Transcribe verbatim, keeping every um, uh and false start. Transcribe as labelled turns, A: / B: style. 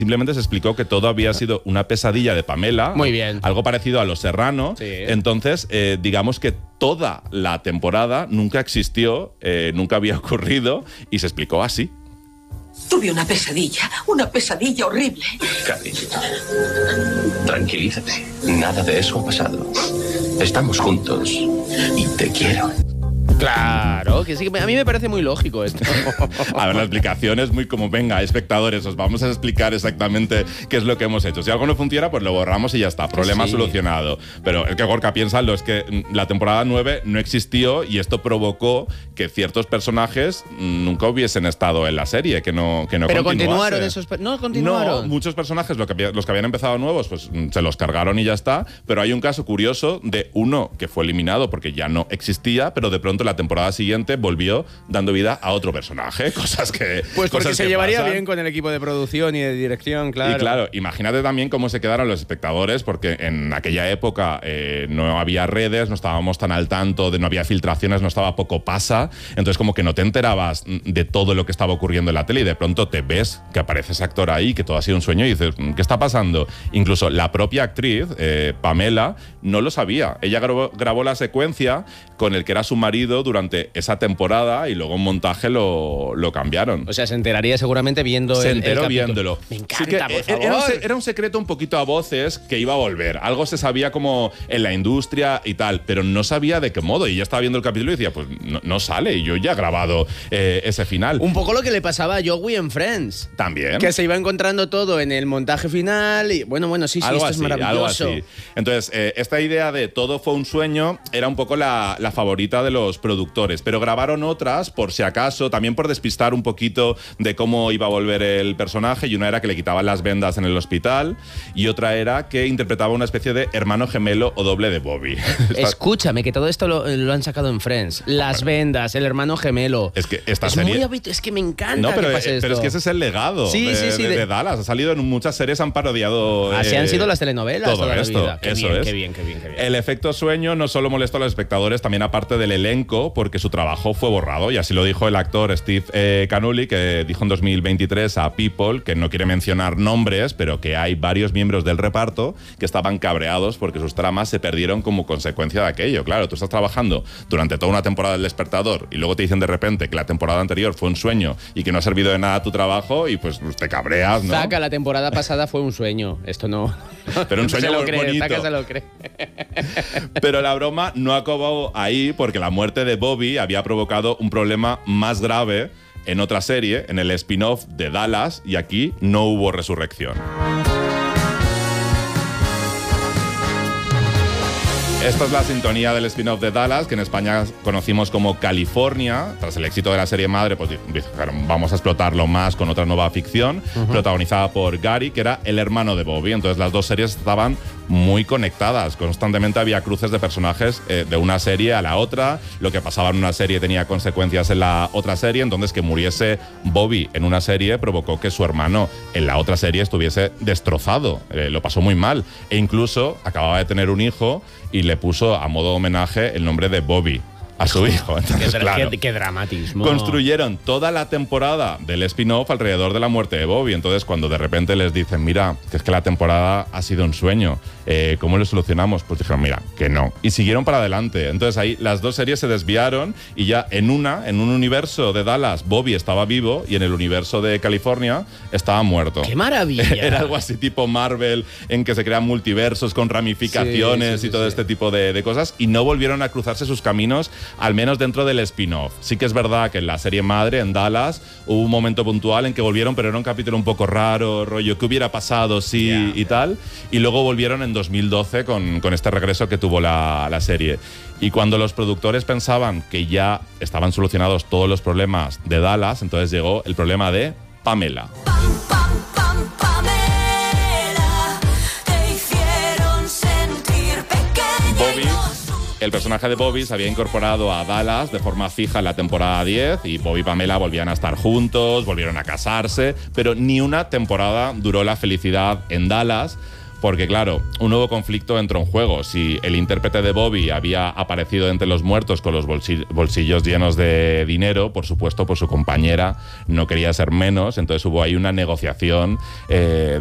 A: Simplemente se explicó que todo había sido una pesadilla de Pamela.
B: Muy bien.
A: Algo parecido a Los Serrano.
B: Sí.
A: Entonces, eh, digamos que toda la temporada nunca existió, eh, nunca había ocurrido y se explicó así.
C: Tuve una pesadilla, una pesadilla horrible.
D: Cariño, tranquilízate. Nada de eso ha pasado. Estamos juntos y te quiero.
B: Claro, que sí, a mí me parece muy lógico esto.
A: A ver, la explicación es muy como, venga, espectadores, os vamos a explicar exactamente qué es lo que hemos hecho. Si algo no funciona, pues lo borramos y ya está, problema sí. solucionado. Pero el que Gorka piensa lo es que la temporada nueve no existió y esto provocó que ciertos personajes nunca hubiesen estado en la serie, que no que no
B: Pero continuaron esos... No, continuaron.
A: No, muchos personajes, lo que, los que habían empezado nuevos, pues se los cargaron y ya está. Pero hay un caso curioso de uno que fue eliminado porque ya no existía, pero de pronto la temporada siguiente volvió dando vida a otro personaje, cosas que
B: pues porque
A: cosas
B: se
A: que
B: llevaría
A: pasan.
B: bien con el equipo de producción y de dirección, claro.
A: Y claro, imagínate también cómo se quedaron los espectadores, porque en aquella época eh, no había redes, no estábamos tan al tanto, de, no había filtraciones, no estaba poco pasa, entonces como que no te enterabas de todo lo que estaba ocurriendo en la tele y de pronto te ves que aparece ese actor ahí, que todo ha sido un sueño y dices, ¿qué está pasando? Incluso la propia actriz, eh, Pamela, no lo sabía. Ella grabó, grabó la secuencia con el que era su marido durante esa temporada y luego en montaje lo, lo cambiaron.
B: O sea, se enteraría seguramente viendo
A: se
B: el,
A: enteró
B: el
A: viéndolo.
B: Me encanta,
A: sí que
B: por favor.
A: Era un, era un secreto un poquito a voces que iba a volver. Algo se sabía como en la industria y tal, pero no sabía de qué modo. Y ya estaba viendo el capítulo y decía, pues no, no sale. Y yo ya he grabado eh, ese final.
B: Un poco lo que le pasaba a Joey en Friends.
A: También.
B: Que se iba encontrando todo en el montaje final y bueno, bueno, sí, sí,
A: algo
B: esto
A: así,
B: es maravilloso.
A: Algo así. Entonces, eh, esta idea de todo fue un sueño era un poco la, la favorita de los productores, pero grabaron otras por si acaso, también por despistar un poquito de cómo iba a volver el personaje, y una era que le quitaban las vendas en el hospital y otra era que interpretaba una especie de hermano gemelo o doble de Bobby.
B: Escúchame, que todo esto lo, lo han sacado en Friends. Las bueno, vendas, el hermano gemelo.
A: Es que esta
B: es
A: serie...
B: muy habitual, es que me encanta
A: no, pero,
B: que pase
A: eh,
B: esto.
A: pero es que ese es el legado
B: sí,
A: de,
B: sí, sí,
A: de,
B: de...
A: de Dallas. Ha salido en muchas series, han parodiado...
B: Así
A: eh,
B: han sido las telenovelas
A: todo
B: toda
A: esto,
B: la vida. Qué
A: eso
B: bien,
A: es.
B: Qué bien, qué bien, qué bien.
A: El efecto sueño no solo molestó a los espectadores, también aparte del elenco, porque su trabajo fue borrado, y así lo dijo el actor Steve eh, Canulli, que dijo en dos mil veintitrés a People, que no quiere mencionar nombres, pero que hay varios miembros del reparto que estaban cabreados porque sus tramas se perdieron como consecuencia de aquello. Claro, tú estás trabajando durante toda una temporada del Despertador y luego te dicen de repente que la temporada anterior fue un sueño y que no ha servido de nada tu trabajo y pues te cabreas, ¿no?
B: Saca, la temporada pasada fue un sueño. Esto no...
A: Pero un sueño
B: se lo
A: muy
B: cree,
A: bonito.
B: Saca se lo cree.
A: Pero la broma no acabó ahí, porque la muerte de Bobby había provocado un problema más grave en otra serie, en el spin-off de Dallas, y aquí no hubo resurrección. Esta es la sintonía del spin-off de Dallas, que en España conocimos como California. Tras el éxito de la serie madre, pues dijeron, vamos a explotarlo más con otra nueva ficción, uh-huh. protagonizada por Gary, que era el hermano de Bobby. Entonces las dos series estaban muy conectadas. Constantemente había cruces de personajes eh, de una serie a la otra. Lo que pasaba en una serie tenía consecuencias en la otra serie. Entonces, que muriese Bobby en una serie provocó que su hermano en la otra serie estuviese destrozado. Eh, lo pasó muy mal. E incluso acababa de tener un hijo y le puso a modo de homenaje el nombre de Bobby a su hijo. Entonces,
B: qué,
A: claro,
B: qué, qué dramatismo.
A: Construyeron toda la temporada del spin-off alrededor de la muerte de Bobby. Entonces, cuando de repente les dicen, mira, que es que la temporada ha sido un sueño, eh, ¿cómo lo solucionamos? Pues dijeron, mira, que no. Y siguieron para adelante. Entonces ahí las dos series se desviaron y ya en una, en un universo de Dallas, Bobby estaba vivo y en el universo de California estaba muerto.
B: ¡Qué maravilla!
A: Era algo así tipo Marvel, en que se crean multiversos con ramificaciones sí, sí, sí, y todo sí. este tipo de, de cosas, y no volvieron a cruzarse sus caminos, al menos dentro del spin-off. Sí que es verdad que en la serie madre, en Dallas, hubo un momento puntual en que volvieron, pero era un capítulo un poco raro, rollo, ¿qué hubiera pasado si yeah, y tal? Y luego volvieron en dos mil doce con, con este regreso que tuvo la, la serie. Y cuando los productores pensaban que ya estaban solucionados todos los problemas de Dallas, entonces llegó el problema de Pamela.
E: Pam, pam, pam, Pamela, te hicieron sentir pequeña.
A: Bobby, el personaje de Bobby se había incorporado a Dallas de forma fija en la temporada diez y Bobby y Pamela volvían a estar juntos, volvieron a casarse, pero ni una temporada duró la felicidad en Dallas, porque claro, un nuevo conflicto entró en juego. Si el intérprete de Bobby había aparecido entre los muertos con los bolsillos llenos de dinero, por supuesto, pues su compañera no quería ser menos, entonces hubo ahí una negociación eh,